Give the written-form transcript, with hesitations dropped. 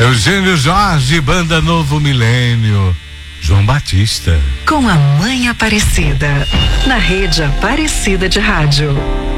Eugênio Jorge, Banda Novo Milênio. João Batista. Com a Mãe Aparecida, na Rede Aparecida de Rádio.